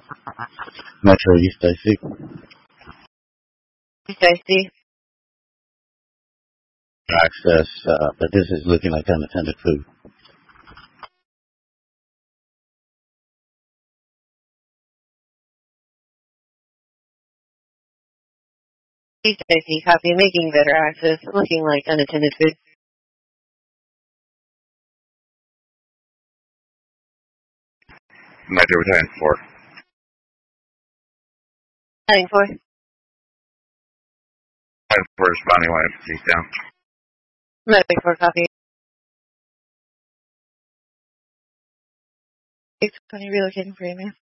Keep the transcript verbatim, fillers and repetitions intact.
Metro East, Stacy. Stacy. Access, uh, but this is looking like unattended food. Stacy, copy. Making better access. Looking like unattended food. Metro ten four. Heading for. ten four responding one empty down. Medic for copy. six twenty relocating for you, man.